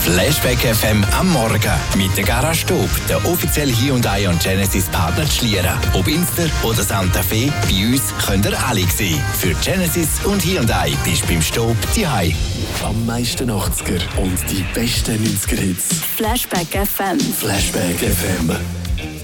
Flashback FM am Morgen mit der Garage Stub, der offizielle Hyundai und Genesis Partner Schlieren. Ob Inster oder Santa Fe, bei uns könnt ihr alle sehen. Für Genesis und Hyundai bist du beim Stub daheim. Am meisten 80er und die besten 90er Hits. Flashback FM. Flashback FM.